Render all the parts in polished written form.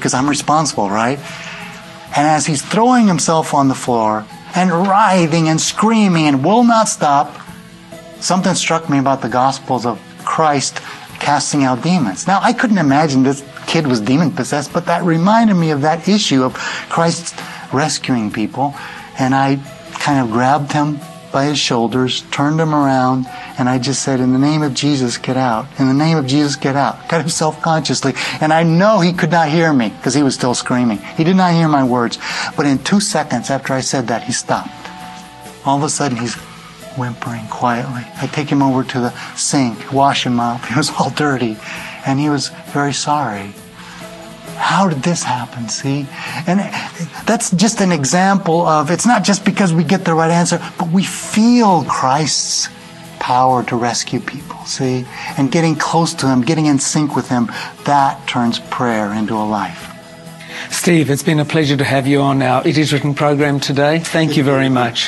because I'm responsible, right? And as he's throwing himself on the floor and writhing and screaming and will not stop, something struck me about the Gospels of Christ casting out demons. Now, I couldn't imagine this kid was demon-possessed, but that reminded me of that issue of Christ rescuing people. And I kind of grabbed him by his shoulders, turned him around, and I just said, in the name of Jesus, get out. In the name of Jesus, get out. Kind of self-consciously. And I know he could not hear me because he was still screaming. He did not hear my words. But in 2 seconds after I said that, he stopped. All of a sudden, he's whimpering quietly. I take him over to the sink, wash him up. He was all dirty. And he was very sorry. How did this happen, see? And that's just an example of, it's not just because we get the right answer, but we feel Christ's power to rescue people, see? And getting close to Him, getting in sync with Him, that turns prayer into a life. Steve, it's been a pleasure to have you on our It Is Written program today. Thank you very much.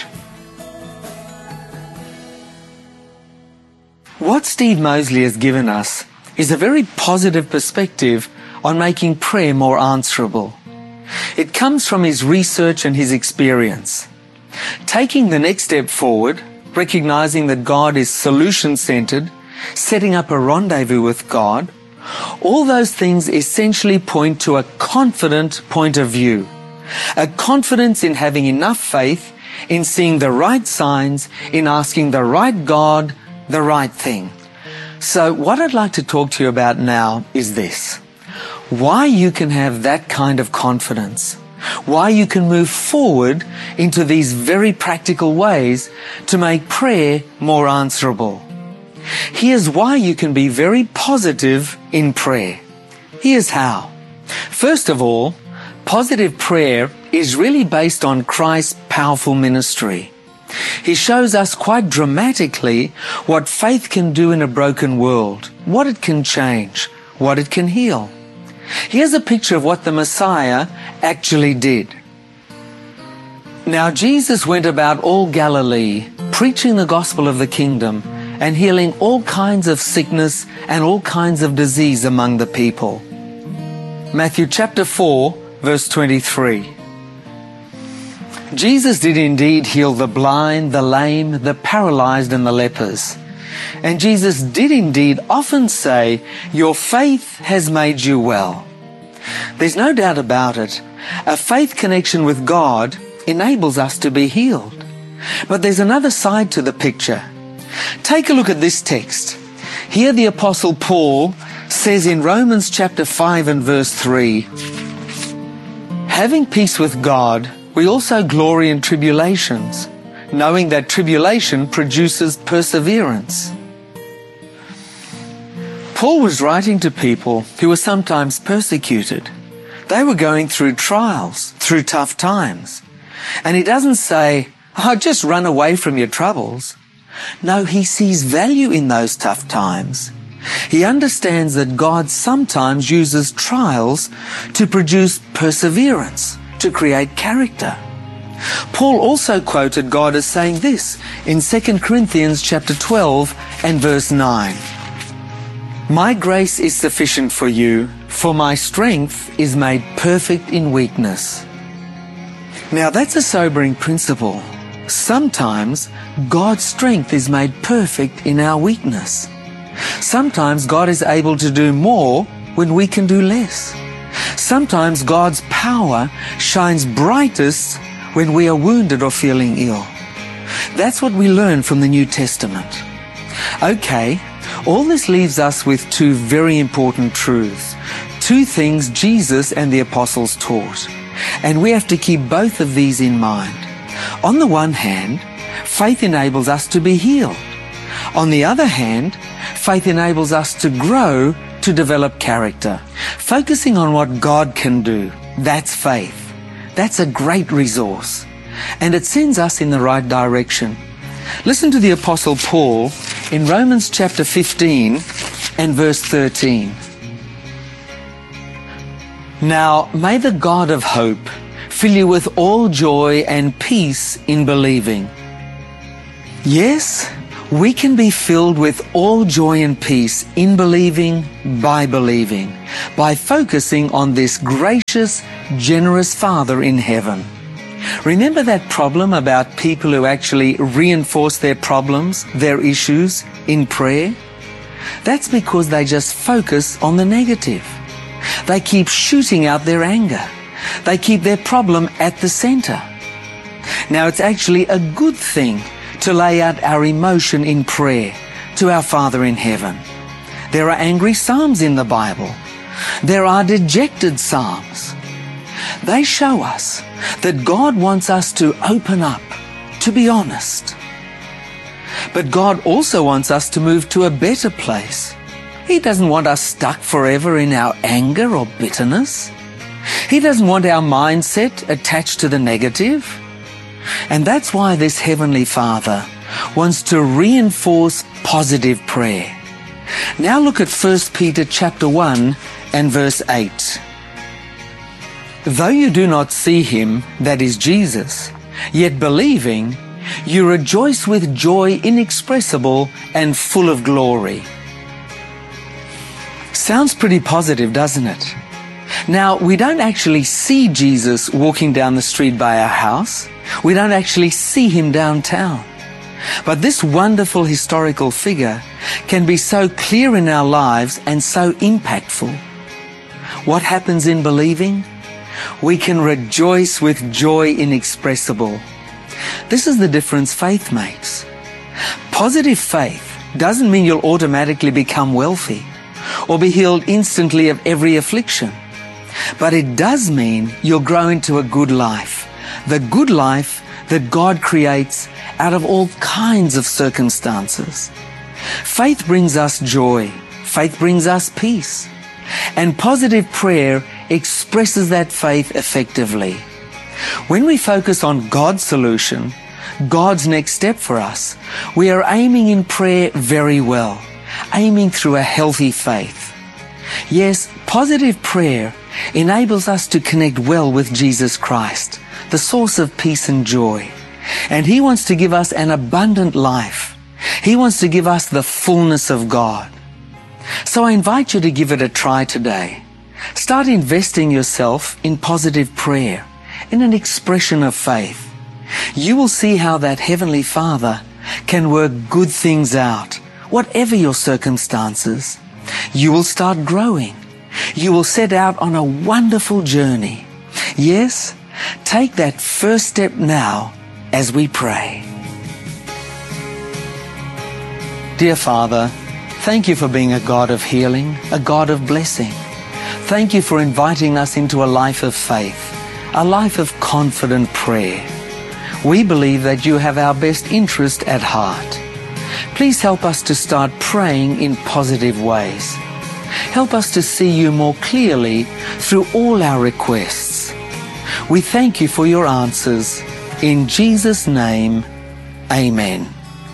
What Steve Mosley has given us is a very positive perspective on making prayer more answerable. It comes from his research and his experience. Taking the next step forward, recognizing that God is solution-centered, setting up a rendezvous with God, all those things essentially point to a confident point of view. A confidence in having enough faith, in seeing the right signs, in asking the right God, the right thing. So what I'd like to talk to you about now is this. Why you can have that kind of confidence. Why you can move forward into these very practical ways to make prayer more answerable. Here's why you can be very positive in prayer. Here's how. First of all, positive prayer is really based on Christ's powerful ministry. He shows us quite dramatically what faith can do in a broken world, what it can change, what it can heal. Here's a picture of what the Messiah actually did. Now, Jesus went about all Galilee, preaching the gospel of the kingdom and healing all kinds of sickness and all kinds of disease among the people. Matthew chapter 4, verse 23. Jesus did indeed heal the blind, the lame, the paralyzed, and the lepers. And Jesus did indeed often say, "Your faith has made you well." There's no doubt about it. A faith connection with God enables us to be healed. But there's another side to the picture. Take a look at this text. Here the Apostle Paul says in Romans chapter 5 and verse 3, "Having peace with God, we also glory in tribulations, knowing that tribulation produces perseverance." Paul was writing to people who were sometimes persecuted. They were going through trials, through tough times. And he doesn't say, "Oh, just run away from your troubles." No, he sees value in those tough times. He understands that God sometimes uses trials to produce perseverance, to create character. Paul also quoted God as saying this in 2 Corinthians chapter 12 and verse 9. "My grace is sufficient for you, for my strength is made perfect in weakness." Now that's a sobering principle. Sometimes God's strength is made perfect in our weakness. Sometimes God is able to do more when we can do less. Sometimes God's power shines brightest when we are wounded or feeling ill. That's what we learn from the New Testament. Okay, all this leaves us with two very important truths. Two things Jesus and the apostles taught. And we have to keep both of these in mind. On the one hand, faith enables us to be healed. On the other hand, faith enables us to grow, to develop character. Focusing on what God can do, that's faith. That's a great resource. And it sends us in the right direction. Listen to the Apostle Paul in Romans chapter 15 and verse 13. "Now may the God of hope fill you with all joy and peace in believing." Yes, we can be filled with all joy and peace in believing, by focusing on this gracious, generous Father in heaven. Remember that problem about people who actually reinforce their problems, their issues, in prayer? That's because they just focus on the negative. They keep shooting out their anger. They keep their problem at the center. Now, it's actually a good thing to lay out our emotion in prayer to our Father in heaven. There are angry psalms in the Bible. There are dejected psalms. They show us that God wants us to open up, to be honest. But God also wants us to move to a better place. He doesn't want us stuck forever in our anger or bitterness. He doesn't want our mindset attached to the negative. And that's why this Heavenly Father wants to reinforce positive prayer. Now look at 1 Peter chapter 1 and verse 8. Though you do not see him, that is Jesus, yet believing, you rejoice with joy inexpressible and full of glory. Sounds pretty positive, doesn't it? Now, we don't actually see Jesus walking down the street by our house. We don't actually see him downtown. But this wonderful historical figure can be so clear in our lives and so impactful. What happens in believing? We can rejoice with joy inexpressible. This is the difference faith makes. Positive faith doesn't mean you'll automatically become wealthy or be healed instantly of every affliction. But it does mean you'll grow into a good life, the good life that God creates out of all kinds of circumstances. Faith brings us joy. Faith brings us peace. And positive prayer expresses that faith effectively. When we focus on God's solution, God's next step for us, we are aiming in prayer very well, aiming through a healthy faith. Yes, positive prayer enables us to connect well with Jesus Christ, the source of peace and joy. And He wants to give us an abundant life. He wants to give us the fullness of God. So I invite you to give it a try today. Start investing yourself in positive prayer, in an expression of faith. You will see how that Heavenly Father can work good things out, whatever your circumstances. You will start growing. You will set out on a wonderful journey. Yes, take that first step now as we pray. Dear Father, thank you for being a God of healing, a God of blessing. Thank you for inviting us into a life of faith, a life of confident prayer. We believe that you have our best interest at heart. Please help us to start praying in positive ways. Help us to see you more clearly through all our requests. We thank you for your answers. In Jesus' name, amen.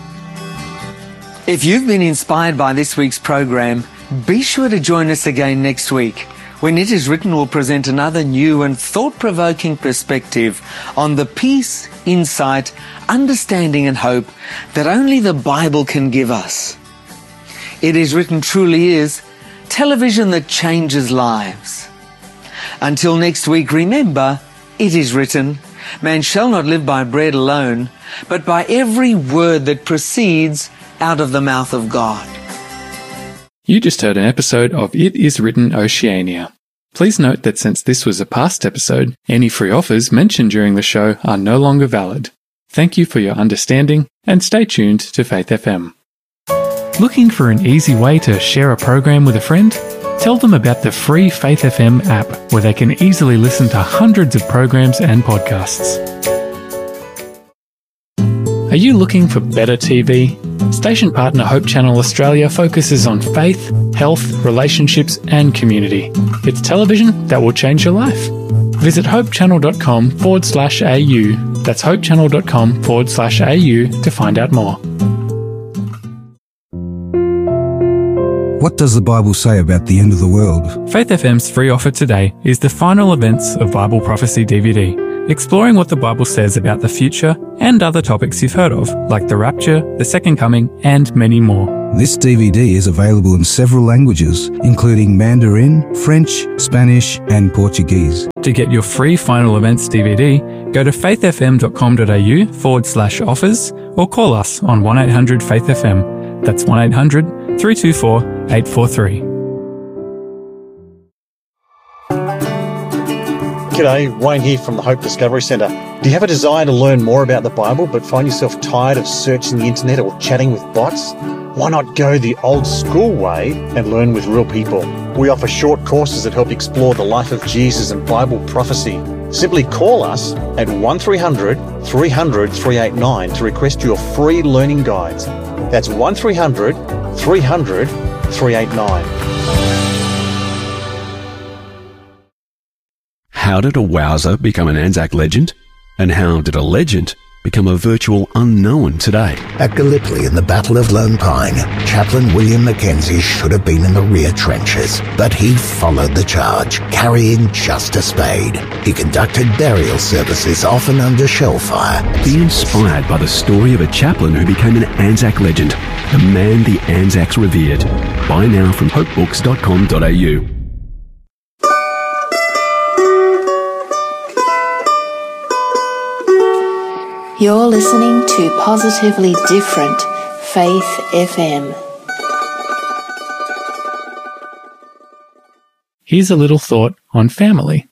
If you've been inspired by this week's program, be sure to join us again next week when It Is Written will present another new and thought-provoking perspective on the peace, insight, understanding and hope that only the Bible can give us. It Is Written truly is television that changes lives. Until next week, remember, it is written, man shall not live by bread alone, but by every word that proceeds out of the mouth of God. You just heard an episode of It Is Written Oceania. Please note that since this was a past episode, any free offers mentioned during the show are no longer valid. Thank you for your understanding, and stay tuned to Faith FM. Looking for an easy way to share a program with a friend? Tell them about the free Faith FM app, where they can easily listen to hundreds of programs and podcasts. Are you looking for better TV? Station partner Hope Channel Australia focuses on faith, health, relationships and community. It's television that will change your life. Visit hopechannel.com/au. That's hopechannel.com/au to find out more. What does the Bible say about the end of the world? Faith FM's free offer today is the final events of Bible Prophecy DVD. exploring what the Bible says about the future and other topics you've heard of, like the rapture, the second coming, and many more. This DVD is available in several languages, including Mandarin, French, Spanish, and Portuguese. To get your free Final Events DVD, go to faithfm.com.au/offers or call us on 1-800-FAITH-FM. That's 1-800-324-843. G'day, Wayne here from the Hope Discovery Centre. Do you have a desire to learn more about the Bible but find yourself tired of searching the internet or chatting with bots? Why not go the old school way and learn with real people? We offer short courses that help explore the life of Jesus and Bible prophecy. Simply call us at 1300 300 389 to request your free learning guides. That's 1300 300 389. How did a wowser become an Anzac legend? And how did a legend become a virtual unknown today? At Gallipoli in the Battle of Lone Pine, Chaplain William Mackenzie should have been in the rear trenches, but he followed the charge, carrying just a spade. He conducted burial services often under shell fire. Be inspired by the story of a chaplain who became an Anzac legend, the man the Anzacs revered. Buy now from hopebooks.com.au. You're listening to Positively Different, Faith FM. Here's a little thought on family.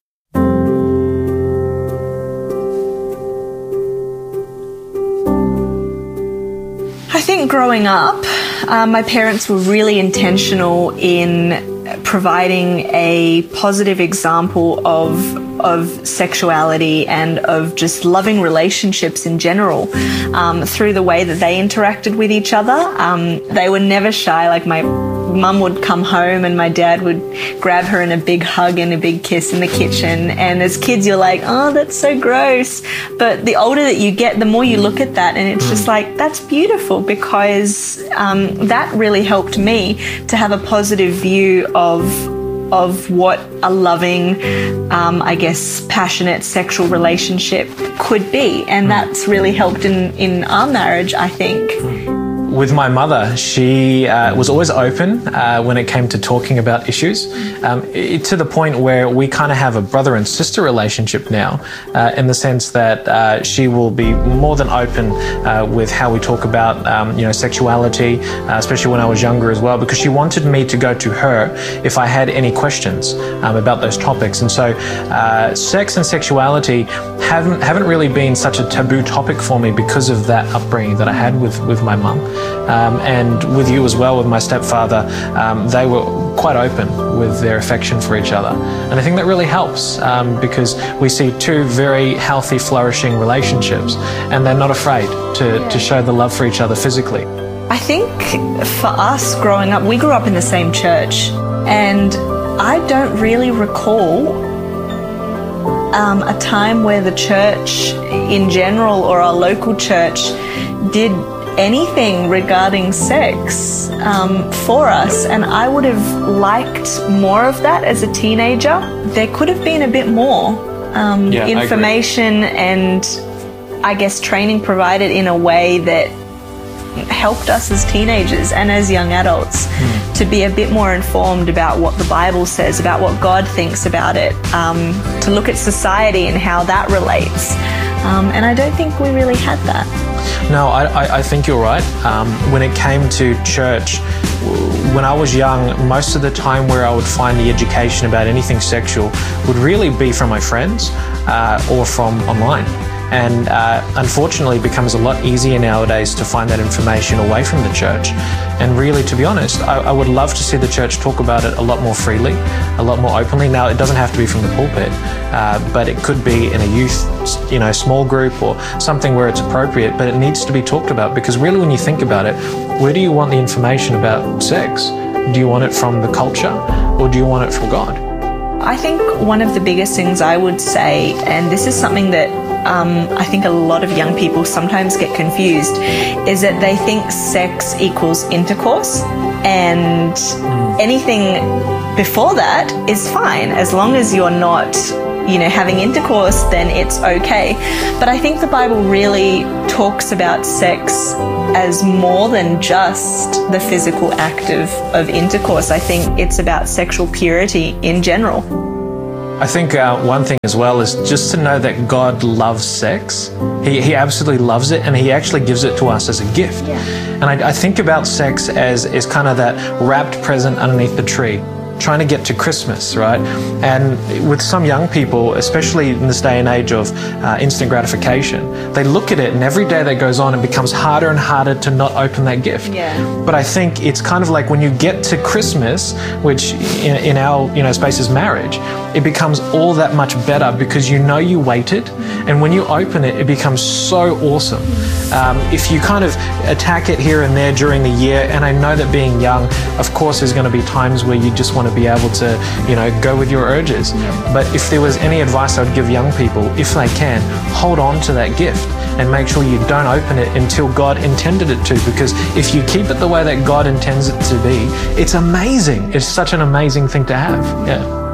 I think growing up, my parents were really intentional in providing a positive example of sexuality and of just loving relationships in general through the way that they interacted with each other. They were never shy. Like my mum would come home and my dad would grab her in a big hug and a big kiss in the kitchen. And as kids, you're like, oh, that's so gross. But the older that you get, the more you look at that and it's just like, that's beautiful, because that really helped me to have a positive view of what a loving, I guess, passionate sexual relationship could be. And that's really helped in our marriage, I think. With my mother, she was always open when it came to talking about issues, to the point where we kind of have a brother and sister relationship now, in the sense that she will be more than open with how we talk about sexuality, especially when I was younger as well, because she wanted me to go to her if I had any questions about those topics. And so sex and sexuality haven't really been such a taboo topic for me because of that upbringing that I had with my mum. And with you as well, with my stepfather, they were quite open with their affection for each other. And I think that really helps because we see two very healthy, flourishing relationships, and they're not afraid to show the love for each other physically. I think for us growing up, we grew up in the same church, and I don't really recall a time where the church in general or our local church did anything regarding sex for us, and I would have liked more of that as a teenager. There could have been a bit more information and I guess training provided in a way that helped us as teenagers and as young adults to be a bit more informed about what the Bible says, about what God thinks about it, to look at society and how that relates. And I don't think we really had that. No, I think you're right. When it came to church, when I was young, most of the time where I would find the education about anything sexual would really be from my friends or from online. And unfortunately, it becomes a lot easier nowadays to find that information away from the church. And really, to be honest, I would love to see the church talk about it a lot more freely, a lot more openly. Now, it doesn't have to be from the pulpit, but it could be in a youth, small group or something where it's appropriate. But it needs to be talked about, because really, when you think about it, where do you want the information about sex? Do you want it from the culture, or do you want it from God? I think one of the biggest things I would say, and this is something that I think a lot of young people sometimes get confused, is that they think sex equals intercourse, and anything before that is fine as long as you're not, having intercourse, then it's okay. But I think the Bible really talks about sex as more than just the physical act of intercourse. I think it's about sexual purity in general. I think one thing as well is just to know that God loves sex. He absolutely loves it, and He actually gives it to us as a gift. Yeah. And I think about sex as kind of that wrapped present underneath the tree, trying to get to Christmas, right? And with some young people, especially in this day and age of instant gratification, they look at it, and every day that goes on, it becomes harder and harder to not open that gift. Yeah. But I think it's kind of like when you get to Christmas, which in our space is marriage, it becomes all that much better because you waited, and when you open it, it becomes so awesome. If you kind of attack it here and there during the year, and I know that being young, of course, there's going to be times where you just want to be able to, go with your urges. But if there was any advice I would give young people, if they can, hold on to that gift and make sure you don't open it until God intended it to, because if you keep it the way that God intends it to be, it's amazing. It's such an amazing thing to have. Yeah.